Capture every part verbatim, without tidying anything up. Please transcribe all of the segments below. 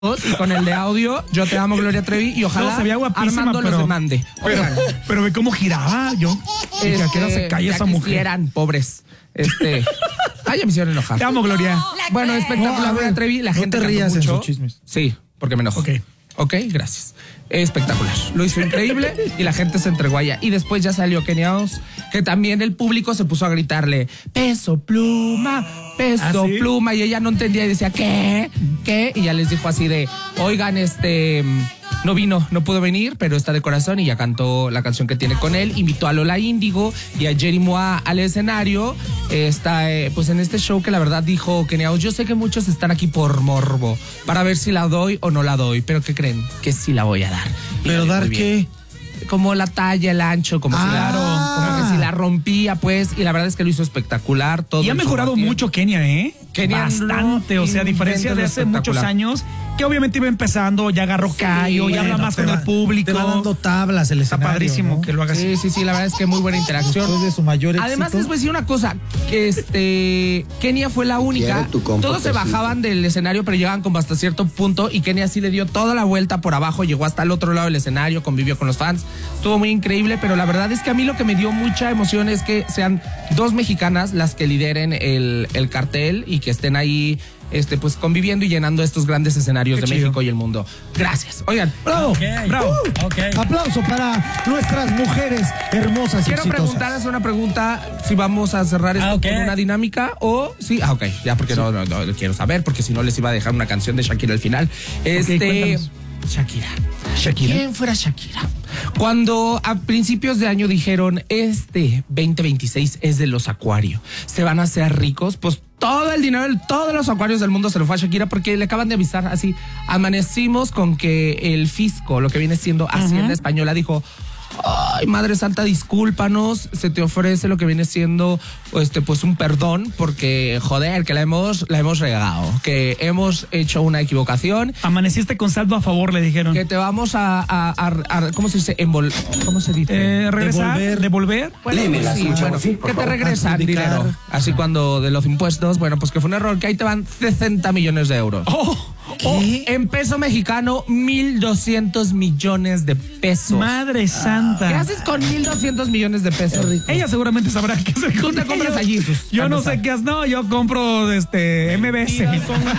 y con el de audio, yo te amo, Gloria Trevi, y ojalá no, se veía guapísima, Armando pero, los demande. Pero, pero ve cómo giraba yo. Este, que a qué hora se calla ya esa mujer. quisieran, pobres. Este. Ay, ya me hicieron enojar. Te amo, Gloria. Bueno, espectacular, No, Gloria Trevi. La no gente te cantó rías en mucho. sus chismes. Sí, porque me enojo. Ok. Ok, gracias. Espectacular. Lo hizo increíble y la gente se entregó allá. Y después ya salió Kenia Os, que también el público se puso a gritarle, peso pluma, peso ¿Ah, sí? pluma. Y ella no entendía y decía, ¿qué? ¿Qué? Y ya les dijo así de, oigan, este... no vino, no pudo venir, pero está de corazón y ya cantó la canción que tiene con él. Invitó a Lola Índigo y a Jerry Moa al escenario. Está, eh, pues en este show que la verdad dijo Kenia Os, yo sé que muchos están aquí por morbo, para ver si la doy o no la doy, pero ¿qué creen? Que sí la voy a dar. Y ¿Pero la dar muy bien. qué? Como la talla, el ancho, como si Ah. la, como que si la rompía, pues, y la verdad es que lo hizo espectacular. Todo Y ha el show mejorado aquí. mucho Kenia, ¿eh? Kenia Bastante, no o sea, a diferencia de hace muchos espectacular. años, que obviamente iba empezando, ya agarró Sí, callo, ya habla Bueno, más te con va- el público. Te va dando tablas el Está escenario, padrísimo ¿no? que lo haga así. Sí, sí, sí, la verdad es que muy buena interacción. Después de su mayor éxito. Además, les voy a decir una cosa, que este Kenia fue la única. Quiero tu compa, Todos se Tecito. bajaban del escenario, pero llegaban como hasta cierto punto y Kenia sí le dio toda la vuelta por abajo, llegó hasta el otro lado del escenario, convivió con los fans. Estuvo muy increíble, pero la verdad es que a mí lo que me dio mucha emoción es que sean dos mexicanas las que lideren el, el cartel y que estén ahí este, pues conviviendo y llenando estos grandes escenarios Qué de chido. México y el mundo. Gracias. Oigan, ¡Bravo! Bravo. Ok. Aplauso para nuestras mujeres hermosas y quiero exitosas. preguntarles una pregunta, si vamos a cerrar esto Ah, ok. con una dinámica o sí, ah, ok, ya porque no, no, no, quiero saber, porque si no les iba a dejar una canción de Shakira al final. Este, cuéntanos. Shakira. Shakira. ¿Quién fuera Shakira? Cuando a principios de año dijeron, este veinte veintiséis es de los Acuario, se van a hacer ricos, pues todo el dinero, todos los acuarios del mundo se lo fue a Shakira porque le acaban de avisar así, amanecimos con que el fisco, lo que viene siendo Hacienda Española, dijo, ay, Madre Santa, discúlpanos, se te ofrece lo que viene siendo este, pues un perdón, porque joder, que la hemos, la hemos regado, que hemos hecho una equivocación, Amaneciste con saldo a favor, le dijeron. que te vamos a, a, a- a- ¿cómo se dice? Envol, ¿Cómo se dice? Eh, regresar, Devolver. devolver. Bueno, Léemela, sí, escucha, bueno, sí, por que te favor. regresan Adjudicar. dinero. Así cuando de los impuestos, bueno, pues que fue un error, que ahí te van sesenta millones de euros. Oh, O en peso mexicano, mil doscientos millones de pesos. Madre Santa. ¿Qué haces con mil doscientos millones de pesos? Ella seguramente sabrá qué hacer. Tú con te compras ellos. a Jesus. Yo no Para sé qué haces. No, yo compro este M B S.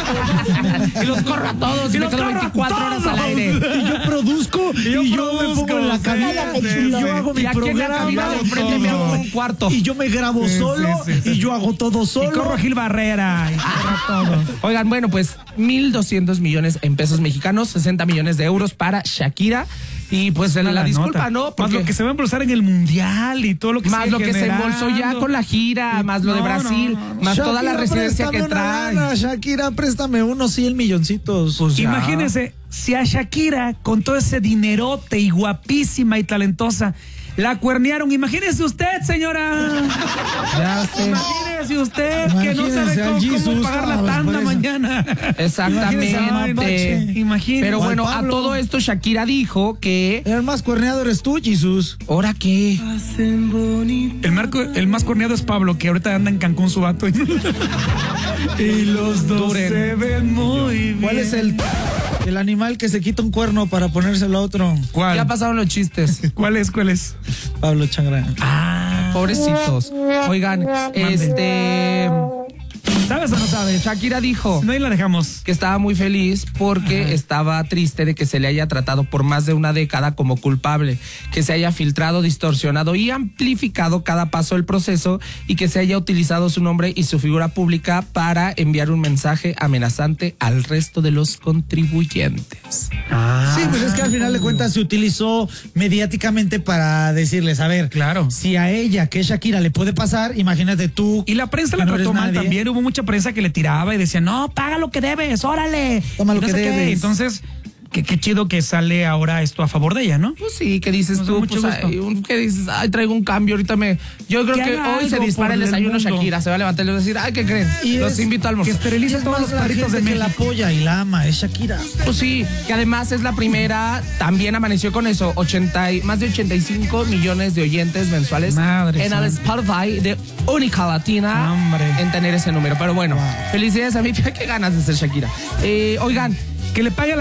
Y los corro a todos y, Y me los quedo corro a veinticuatro horas al todos. aire. Y yo produzco y yo yo, me produzco, pongo en la sí, cabina sí, y sí. yo hago mi Y aquí en la programa cabina de enfrente me hago un cuarto. y yo me grabo Sí, solo sí, sí, sí. y yo hago todo Y solo. corro a Gil Barrera. Y corro a todos. Oigan, bueno, pues mil doscientos millones en pesos mexicanos, sesenta millones de euros para Shakira. Y pues la, La disculpa, nota. ¿no? Más Porque lo que se va a embolsar en el mundial y todo lo que más sigue lo que se generando. embolsó ya con la gira, más lo de No, Brasil, no, no, no. más toda la Shakira, residencia préstame que una trae. lana, Shakira, préstame unos cien milloncitos. Pues ya. Imagínense, si a Shakira, con todo ese dinerote y guapísima y talentosa, la cuernearon. Imagínese usted, señora. Ya sé. Imagínese usted que no Imagínese sabe al cómo, cómo Jesus, pagar la ah, tanda por eso. mañana. Exactamente. Mapache. Imagínese. Pero O al bueno, a Pablo. todo esto Shakira dijo que... El más cuerneado eres tú, Jesús. ¿Ahora qué? El, marco, el más corneado es Pablo, que ahorita anda en Cancún su vato. Y los dos Duren. se ven muy bien. ¿Cuál es el, el animal que se quita un cuerno para ponérselo a otro? ¿Cuál? Ya pasaron los chistes. ¿Cuál es? ¿Cuál es? Pablo Changra. Ah, Pobrecitos. Oigan, este... ¿sabes o no sabes? Shakira dijo No, ahí la dejamos. que estaba muy feliz porque estaba triste de que se le haya tratado por más de una década como culpable, que se haya filtrado, distorsionado y amplificado cada paso del proceso y que se haya utilizado su nombre y su figura pública para enviar un mensaje amenazante al resto de los contribuyentes. Ah, Sí, pues es que al final de cuentas se utilizó mediáticamente para decirles, a ver, Claro. si a ella, que es Shakira, le puede pasar, imagínate tú. Y la prensa la que no trató eres mal nadie. también. Hubo mucha prensa que le tiraba y decía, no, paga lo que debes, órale. Toma Y lo no que sé qué. debes. Entonces, qué, qué chido que sale ahora esto a favor de ella, ¿no? Pues sí, ¿qué dices Nos da tú? mucho Pues, gusto. ay, un- ¿qué dices? Ay, traigo un cambio, ahorita me... Yo creo Que que haga hoy se algo dispara por el el desayuno mundo. Shakira, se va a levantar y le va a decir, ay, ¿qué creen? Y Los es- invito a Que almorzar. esteriliza Es todos más los la perritos de gente que la México. apoya y la ama, es Shakira. Pues sí, que además es la primera, también amaneció con eso, ochenta y, más de ochenta y cinco millones de oyentes mensuales Madre en el santa. Spotify de Única Latina Hombre. en tener ese número. Pero bueno, felicidades a mí, qué ganas de ser Shakira. Eh, oigan, que le pague a la